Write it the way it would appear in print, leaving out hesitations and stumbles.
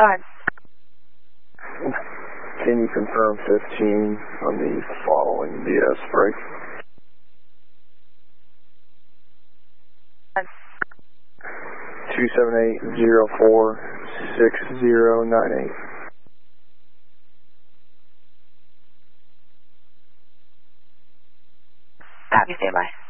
Go ahead. Can you confirm 15 on the following BS break? 278-04-6098. Copy, stand by.